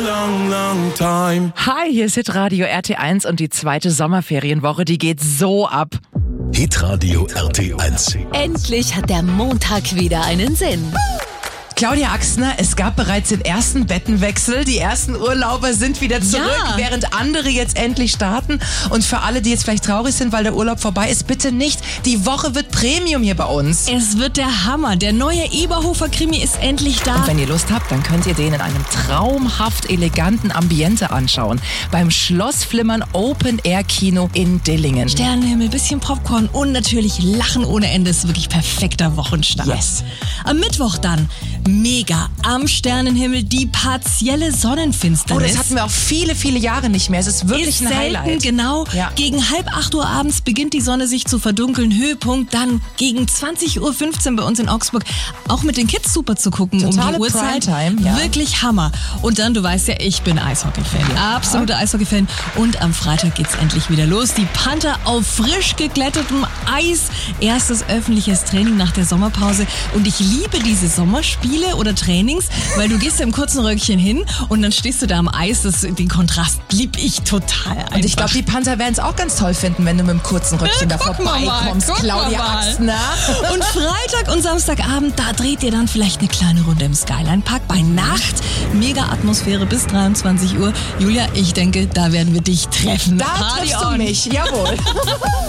Long, long time. Hi, hier ist Hitradio RT1 und die zweite Sommerferienwoche, die geht so ab. Hitradio RT1. Endlich hat der Montag wieder einen Sinn. Claudia Axtner, es gab bereits den ersten Bettenwechsel. Die ersten Urlauber sind wieder zurück, Ja. während andere jetzt endlich starten. Und für alle, die jetzt vielleicht traurig sind, weil der Urlaub vorbei ist, bitte nicht. Die Woche wird Premium hier bei uns. Es wird der Hammer. Der neue Eberhofer-Krimi ist endlich da. Und wenn ihr Lust habt, dann könnt ihr den in einem traumhaft eleganten Ambiente anschauen. Beim Schlossflimmern Open-Air-Kino in Dillingen. Sternenhimmel, bisschen Popcorn und natürlich Lachen ohne Ende. Ist wirklich perfekter Wochenstart. Yes. Am Mittwoch dann mega am Sternenhimmel die partielle Sonnenfinsternis. Oh, das hatten wir auch viele, viele Jahre nicht mehr. Es ist wirklich Ist ein selten, Highlight. genau. Ja. Gegen 7:30 abends beginnt die Sonne sich zu verdunkeln. Höhepunkt dann gegen 20:15 bei uns in Augsburg. Auch mit den Kids super zu gucken Totale um die Uhrzeit. Primetime, ja. Wirklich Hammer. Und dann, du weißt ja, ich bin Eishockey-Fan. Absoluter Eishockey-Fan. Und am Freitag geht's endlich wieder los. Die Panther auf frisch geglättetem Eis. Erstes öffentliches Training nach der Sommerpause. Und ich liebe diese Sommerspiele oder Trainings, weil du gehst ja im kurzen Röckchen hin und dann stehst du da am Eis. Den Kontrast lieb ich total einfach. Und ich glaube, die Panther werden es auch ganz toll finden, wenn du mit dem kurzen Röckchen da Gucken wir mal, vorbeikommst, gucken wir Claudia mal. Axtner. Und Freitag und Samstagabend, da dreht ihr dann vielleicht eine kleine Runde im Skyline Park bei Nacht. Mega Atmosphäre bis 23 Uhr. Julia, ich denke, da werden wir dich treffen. Da Party triffst du on. mich, jawohl.